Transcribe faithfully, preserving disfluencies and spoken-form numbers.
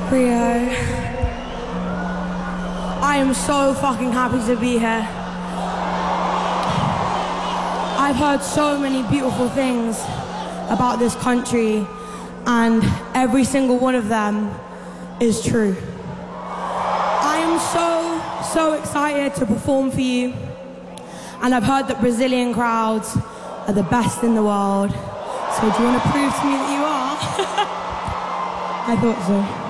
Rio. I am so fucking happy to be here. I've heard so many beautiful things about this country, and every single one of them is true. I am so, so excited to perform for you, and I've heard that Brazilian crowds are the best in the world. So do you want to prove to me that you are? I thought so.